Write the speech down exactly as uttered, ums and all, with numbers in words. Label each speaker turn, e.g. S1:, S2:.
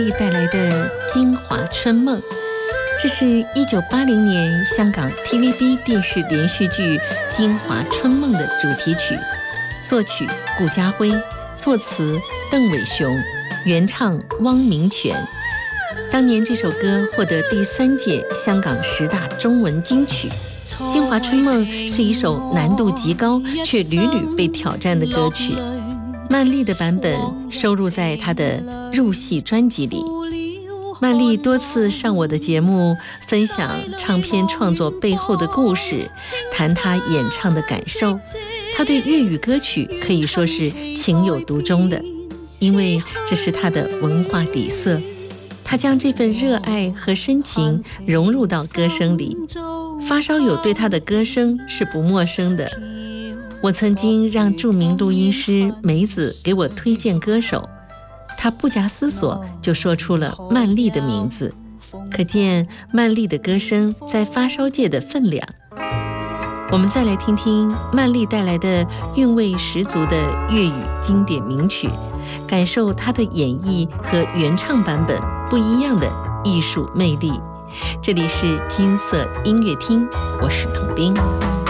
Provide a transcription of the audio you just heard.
S1: 带来的《京华春梦》，这是一九八零年香港 T V B 电视连续剧《京华春梦》的主题曲，作曲顾嘉辉，作词邓伟雄，原唱汪明荃。当年这首歌获得第三届香港十大中文金曲。《京华春梦》是一首难度极高却屡屡被挑战的歌曲。曼丽的版本收录在她的入戏专辑里。曼丽多次上我的节目，分享唱片创作背后的故事，谈她演唱的感受。她对粤语歌曲可以说是情有独钟的，因为这是她的文化底色。她将这份热爱和深情融入到歌声里。发烧友对她的歌声是不陌生的。我曾经让著名录音师梅子给我推荐歌手，她不假思索就说出了曼丽的名字，可见曼丽的歌声在发烧界的分量。我们再来听听曼丽带来的韵味十足的粤语经典名曲，感受她的演绎和原唱版本不一样的艺术魅力。这里是金色音乐厅，我是童冰。